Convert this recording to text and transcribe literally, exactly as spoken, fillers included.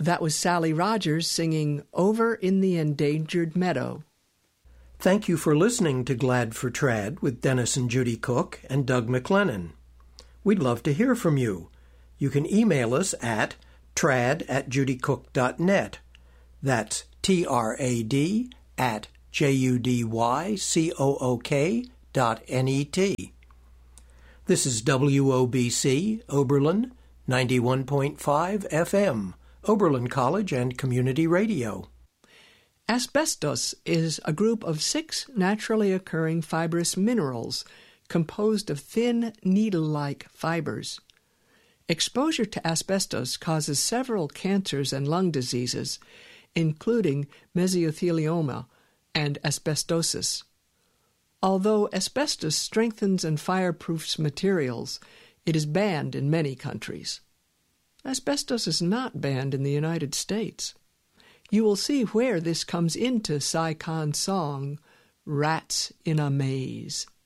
That was Sally Rogers singing Over in the Endangered Meadow. Thank you for listening to Glad for Trad with Dennis and Judy Cook and Doug McLennan. We'd love to hear from you. You can email us at trad at judycook dot net. That's T R A D at J U D Y C O O K dot N E T. This is W O B C, Oberlin, ninety-one point five F M, Oberlin College and Community Radio. Asbestos is a group of six naturally occurring fibrous minerals composed of thin, needle-like fibers. Exposure to asbestos causes several cancers and lung diseases, including mesothelioma and asbestosis. Although asbestos strengthens and fireproofs materials, it is banned in many countries. Asbestos is not banned in the United States. You will see where this comes into Cy Khan's song, Rats in a Maze.